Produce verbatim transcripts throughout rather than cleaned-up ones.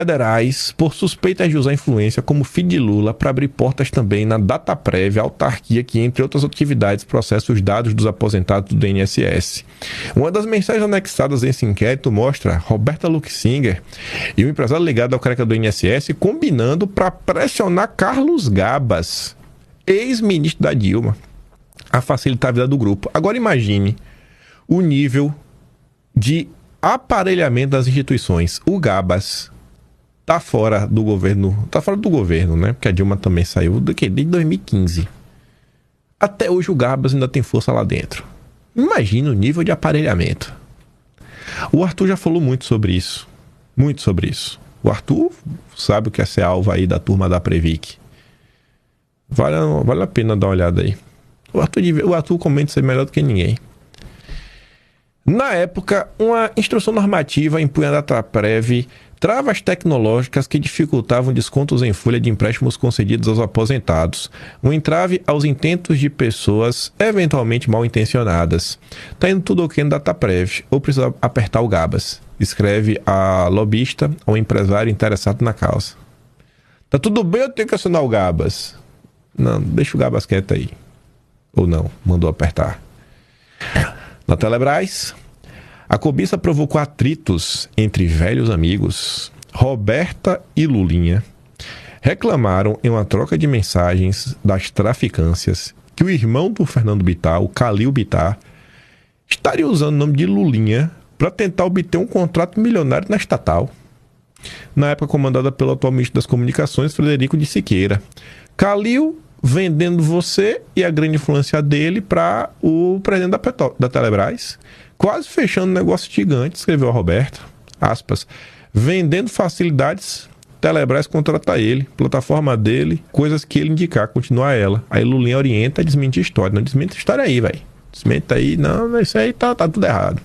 federais por suspeitas de usar influência como filho de Lula para abrir portas também na Dataprev, a autarquia que, entre outras atividades, processa os dados dos aposentados do I N S S. Uma das mensagens anexadas a esse inquérito mostra Roberta Luxinger e o empresário ligado ao careca do I N S S combinando para pressionar Carlos Gabas, ex-ministro da Dilma, a facilitar a vida do grupo. Agora imagine o nível de aparelhamento das instituições. O Gabas tá fora do governo, tá fora do governo, né? Porque a Dilma também saiu do que? Desde dois mil e quinze. Até hoje o Gabas ainda tem força lá dentro. Imagina o nível de aparelhamento. O Arthur já falou muito sobre isso. Muito sobre isso. O Arthur sabe o que é ser alvo aí da turma da Previc. Vale, vale a pena dar uma olhada aí. O Arthur, o Arthur comenta isso aí melhor do que ninguém. Na época, uma instrução normativa impunha a Dataprev travas tecnológicas que dificultavam descontos em folha de empréstimos concedidos aos aposentados, um entrave aos intentos de pessoas eventualmente mal intencionadas. Tá indo tudo ok no Dataprev, ou precisa apertar o Gabas, escreve a lobista ou empresário interessado na causa. Tá tudo bem, eu tenho que acionar o Gabas? Não, deixa o Gabas quieto aí. Ou não, mandou apertar. Na Telebrás, a cobiça provocou atritos entre velhos amigos. Roberta e Lulinha reclamaram em uma troca de mensagens das traficâncias que o irmão do Fernando Bittar, o Calil Bittar, estaria usando o nome de Lulinha para tentar obter um contrato milionário na estatal, na época comandada pelo atual ministro das Comunicações, Frederico de Siqueira. Calil vendendo você e a grande influência dele para o presidente da, Petro, da Telebrás, quase fechando um negócio gigante, escreveu a Roberta, aspas, vendendo facilidades, Telebrás contrata ele, plataforma dele, coisas que ele indicar, continuar ela. Aí Lulinha orienta a desmentir a história. Não desmente a história aí, velho. Desmente aí, não, isso aí tá, tá tudo errado.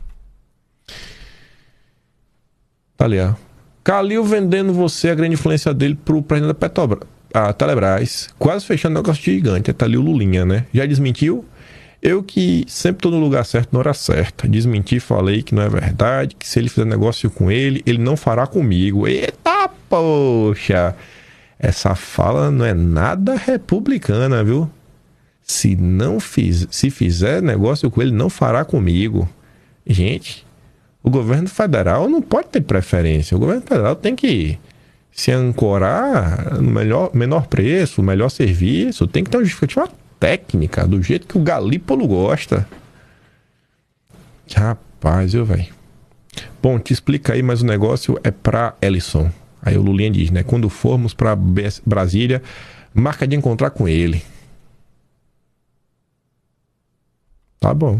Tá ali, ó. Calil vendendo você, a grande influência dele pro presidente da Petrobras, a Telebrás, quase fechando um negócio gigante. Tá ali o Lulinha, né? Já desmentiu? Eu que sempre tô no lugar certo na hora certa. Desmenti, falei que não é verdade, que se ele fizer negócio com ele, ele não fará comigo. Eita, poxa! Essa fala não é nada republicana, viu? Se não fiz, se fizer negócio com ele, não fará comigo. Gente, o governo federal não pode ter preferência. O governo federal tem que se ancorar no melhor, menor preço, melhor serviço. Tem que ter uma justificativa técnica, do jeito que o Galípolo gosta. Rapaz, eu, velho. Bom, te explica aí, mas o negócio é pra Ellison. Aí o Lulinha diz, né? Quando formos pra Brasília, marca de encontrar com ele. Tá bom.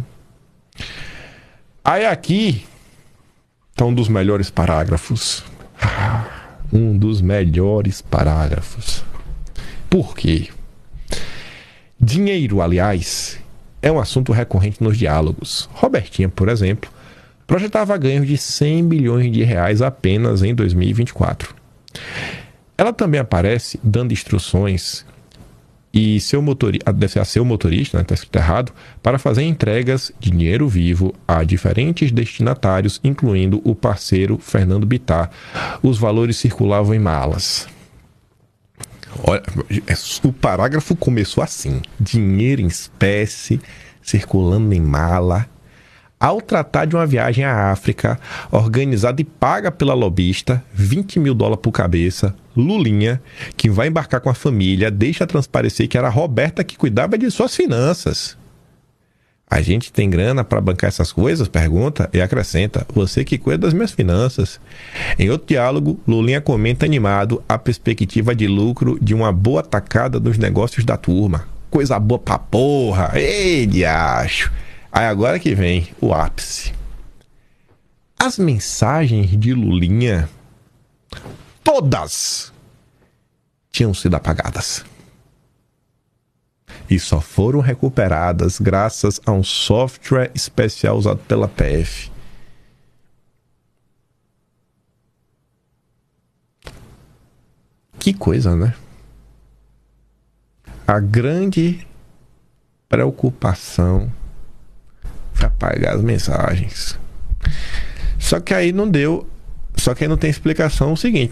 Aí aqui tá um dos melhores parágrafos. Um dos melhores parágrafos. Por quê? Dinheiro, aliás, é um assunto recorrente nos diálogos. Robertinha, por exemplo, projetava ganhos de cem bilhões de reais apenas em dois mil e vinte e quatro. Ela também aparece dando instruções e seu motorista, deve ser a seu motorista, né, tá escrito errado, para fazer entregas de dinheiro vivo a diferentes destinatários, incluindo o parceiro Fernando Bittar. Os valores circulavam em malas. Olha, o parágrafo começou assim: dinheiro em espécie, circulando em mala. Ao tratar de uma viagem à África, organizada e paga pela lobista, vinte mil dólares por cabeça, Lulinha, que vai embarcar com a família, deixa transparecer que era a Roberta que cuidava de suas finanças. A gente tem grana para bancar essas coisas? Pergunta e acrescenta, você que cuida das minhas finanças. Em outro diálogo, Lulinha comenta animado a perspectiva de lucro de uma boa tacada nos negócios da turma. Coisa boa pra porra! Ei, diacho! Aí agora que vem o ápice. As mensagens de Lulinha, todas, tinham sido apagadas. E só foram recuperadas graças a um software especial usado pela P F. Que coisa, né? A grande preocupação foi apagar as mensagens. Só que aí não deu Só que aí não tem explicação o seguinte: